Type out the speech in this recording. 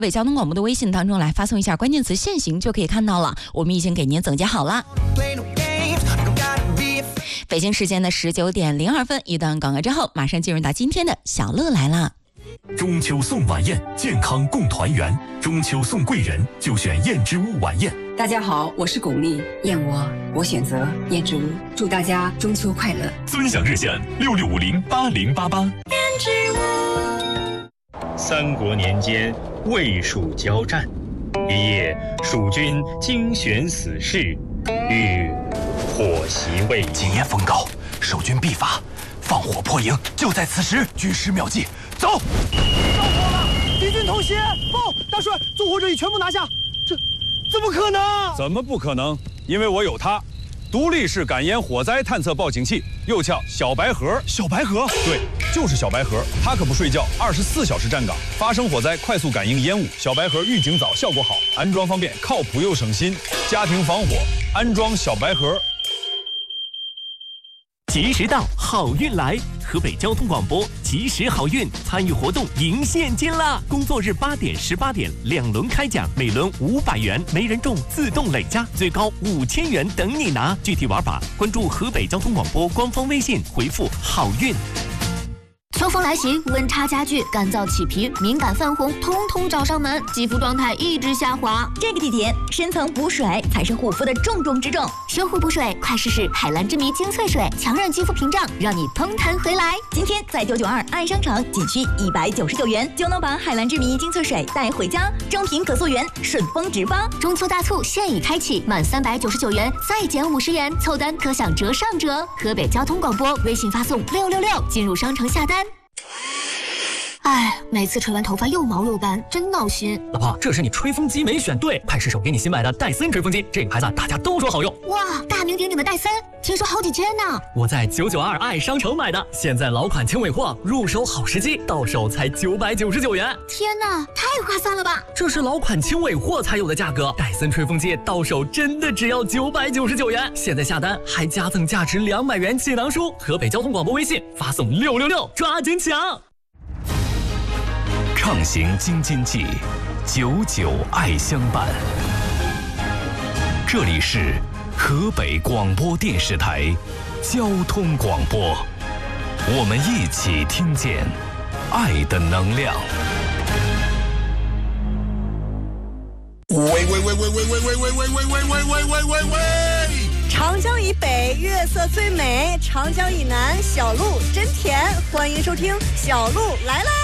北交通广播的微信当中来发送一下关键词限行就可以看到了，我们已经给您总结好了。北京时间的19点02分，一段广告之后，马上进入到今天的小乐来了。 中秋送晚宴，健康共团圆。中秋送贵人，就选燕之屋晚宴。 大家好，我是巩俐，燕窝我选择燕之屋，祝大家中秋快乐。 尊享热线66508088。燕之屋。三国年间，魏蜀交战，一夜，蜀军精选死士，欲火袭魏。 今夜风高，守军必伐，放火破营，就在此时。军师妙计，走！ 着火了，敌军偷袭！报，大帅，纵火者已全部拿下。这怎么可能？ 怎么不可能？因为我有它，独立式感烟火灾探测报警器，又叫小白盒。 小白盒？ 对，就是小白盒。它可不睡觉，24小时站岗，发生火灾快速感应烟雾。小白盒预警早，效果好，安装方便，靠谱又省心。家庭防火，安装小白盒。 及时到，好运来！河北交通广播及时好运参与活动赢现金啦！工作日8点、18点2轮开奖，每轮500元，没人中自动累加，最高5000元等你拿。具体玩法关注河北交通广播官方微信，回复好运。 秋风来袭，温差加剧，干燥起皮、敏感泛红，通通找上门，肌肤状态一直下滑。 这个季节，深层补水才是护肤的重中之重。 修护补水，快试试海蓝之谜精粹水，强韧肌肤屏障，让你嘭弹回来。 今天在992爱商城，仅需199元就能把海蓝之谜精粹水带回家，正品可溯源，顺丰直发。 中秋大促现已开启，满399元再减50元，凑单可享折上折。河北交通广播微信发送666进入商城下单。哎，每次吹完头发又毛又斑，真闹心。 老婆，这是你吹风机没选对，派试手给你新买的戴森吹风机，这个牌子大家都说好用。 哇，大名鼎鼎的戴森，听说好几千呢。 我在992爱商城买的，现在老款轻尾货，入手好时机，到手才999元。 天哪，太划算了吧！ 这是老款轻尾货才有的价格，戴森吹风机到手真的只要999元。现在下单还加赠价值200元气囊书。河北交通广播微信发送666，抓紧抢！ 畅行京津冀，99爱相伴。这里是河北广播电视台交通广播，我们一起听见爱的能量。 喂！长江以北月色最美，长江以南小路真甜。欢迎收听小路来啦！